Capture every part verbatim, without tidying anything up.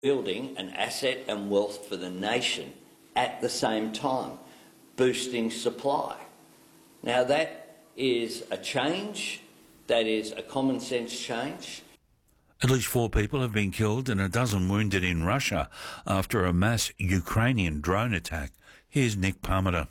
building an asset and wealth for the nation at the same time, boosting supply. Now that is a change, that is a common sense change. At least four people have been killed and a dozen wounded in Russia after a mass Ukrainian drone attack. Here's Nick Parmenter.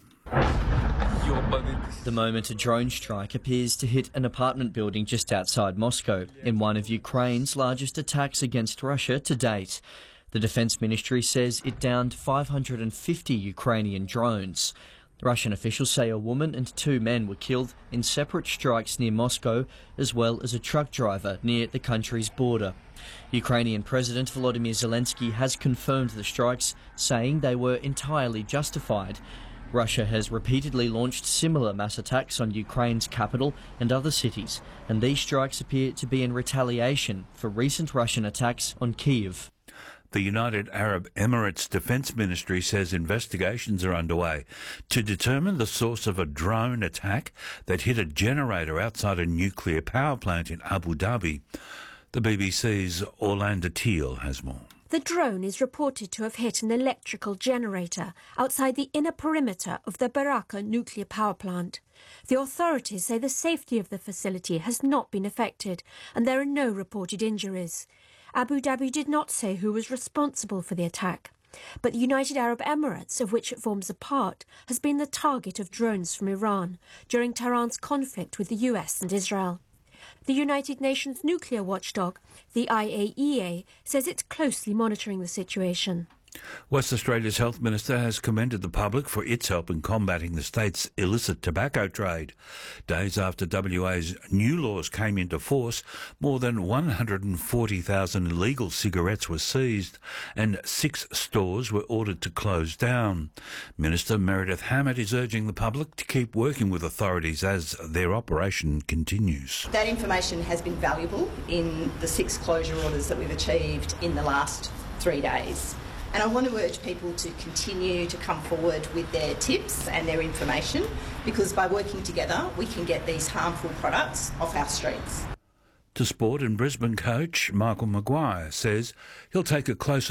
The moment a drone strike appears to hit an apartment building just outside Moscow, in one of Ukraine's largest attacks against Russia to date. The Defence Ministry says it downed five hundred fifty Ukrainian drones. Russian officials say a woman and two men were killed in separate strikes near Moscow, as well as a truck driver near the country's border. Ukrainian President Volodymyr Zelensky has confirmed the strikes, saying they were entirely justified. Russia has repeatedly launched similar mass attacks on Ukraine's capital and other cities, and these strikes appear to be in retaliation for recent Russian attacks on Kyiv. The United Arab Emirates Defence Ministry says investigations are underway to determine the source of a drone attack that hit a generator outside a nuclear power plant in Abu Dhabi. The B B C's Orlando Teal has more. The drone is reported to have hit an electrical generator outside the inner perimeter of the Baraka nuclear power plant. The authorities say the safety of the facility has not been affected and there are no reported injuries. Abu Dhabi did not say who was responsible for the attack, but the United Arab Emirates, of which it forms a part, has been the target of drones from Iran during Tehran's conflict with the U S and Israel. The United Nations nuclear watchdog, the I A E A, says it's closely monitoring the situation. West Australia's Health Minister has commended the public for its help in combating the state's illicit tobacco trade. Days after W A's new laws came into force, more than one hundred forty thousand illegal cigarettes were seized and six stores were ordered to close down. Minister Meredith Hammett is urging the public to keep working with authorities as their operation continues. That information has been valuable in the six closure orders that we've achieved in the last three days. And I want to urge people to continue to come forward with their tips and their information, because by working together we can get these harmful products off our streets. To sport, and Brisbane coach Michael Maguire says he'll take a closer